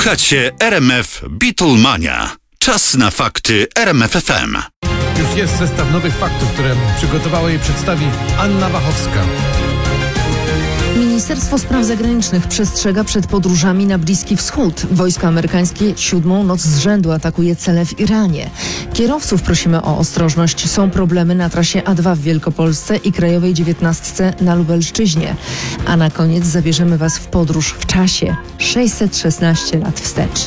Słuchacie RMF Beatlemania. Czas na fakty RMF FM. Już jest zestaw nowych faktów, które przygotowała i przedstawi Anna Wachowska. Ministerstwo Spraw Zagranicznych przestrzega przed podróżami na Bliski Wschód. Wojsko amerykańskie 7. noc z rzędu atakuje cele w Iranie. Kierowców prosimy o ostrożność. Są problemy na trasie A2 w Wielkopolsce i Krajowej 19 na Lubelszczyźnie. A na koniec zabierzemy Was w podróż w czasie 616 lat wstecz.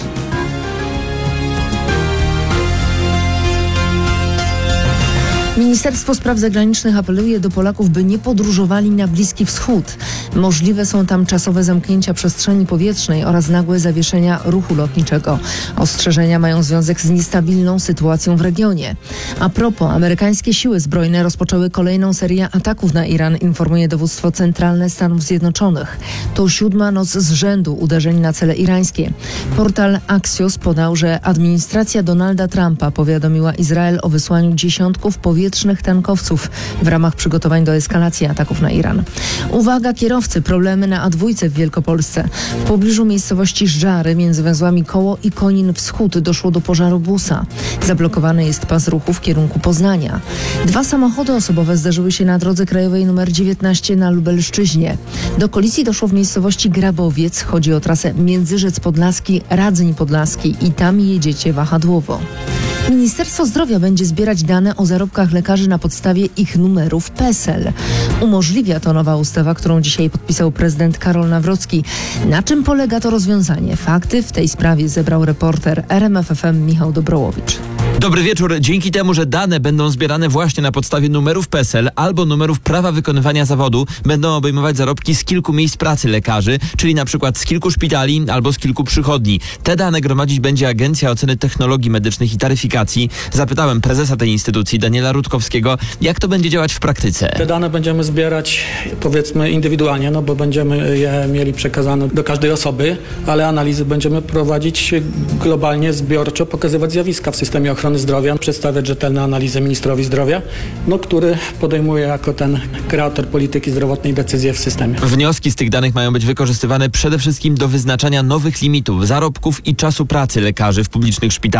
Ministerstwo Spraw Zagranicznych apeluje do Polaków, by nie podróżowali na Bliski Wschód. Możliwe są tam czasowe zamknięcia przestrzeni powietrznej oraz nagłe zawieszenia ruchu lotniczego. Ostrzeżenia mają związek z niestabilną sytuacją w regionie. A propos, amerykańskie siły zbrojne rozpoczęły kolejną serię ataków na Iran, informuje dowództwo centralne Stanów Zjednoczonych. To 7. noc z rzędu uderzeń na cele irańskie. Portal Axios podał, że administracja Donalda Trumpa powiadomiła Izrael o wysłaniu dziesiątków powietrznych tankowców w ramach przygotowań do eskalacji ataków na Iran. Uwaga kierowcy, problemy na A2 w Wielkopolsce. W pobliżu miejscowości Żdżary między węzłami Koło i Konin Wschód doszło do pożaru busa. Zablokowany jest pas ruchu w kierunku Poznania. 2 samochody osobowe zdarzyły się na drodze krajowej nr 19 na Lubelszczyźnie. Do kolizji doszło w miejscowości Grabowiec. Chodzi o trasę Międzyrzec Podlaski, Radzyń Podlaski i tam jedziecie wahadłowo. Ministerstwo Zdrowia będzie zbierać dane o zarobkach lekarzy na podstawie ich numerów PESEL. Umożliwia to nowa ustawa, którą dzisiaj podpisał prezydent Karol Nawrocki. Na czym polega to rozwiązanie? Fakty w tej sprawie zebrał reporter RMF FM Michał Dobrołowicz. Dobry wieczór. Dzięki temu, że dane będą zbierane właśnie na podstawie numerów PESEL albo numerów prawa wykonywania zawodu, będą obejmować zarobki z kilku miejsc pracy lekarzy, czyli na przykład z kilku szpitali albo z kilku przychodni. Te dane gromadzić będzie Agencja Oceny Technologii Medycznych i Taryfikacji. Zapytałem prezesa tej instytucji, Daniela Rutkowskiego, jak to będzie działać w praktyce. Te dane będziemy zbierać, powiedzmy, indywidualnie, bo będziemy je mieli przekazane do każdej osoby, ale analizy będziemy prowadzić globalnie, zbiorczo, pokazywać zjawiska w systemie ochrony zdrowia, przedstawiać rzetelne analizy ministrowi zdrowia, który podejmuje jako ten kreator polityki zdrowotnej decyzje w systemie. Wnioski z tych danych mają być wykorzystywane przede wszystkim do wyznaczania nowych limitów zarobków i czasu pracy lekarzy w publicznych szpitalach.